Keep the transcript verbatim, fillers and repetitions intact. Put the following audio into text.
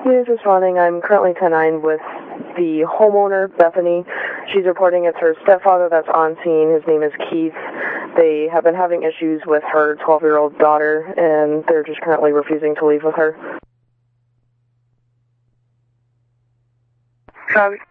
News responding. I'm currently ten nine with the homeowner, Bethany. She's reporting it's her stepfather that's on scene. His name is Keith. They have been having issues with her twelve-year-old daughter, and they're just currently refusing to leave with her. Copy.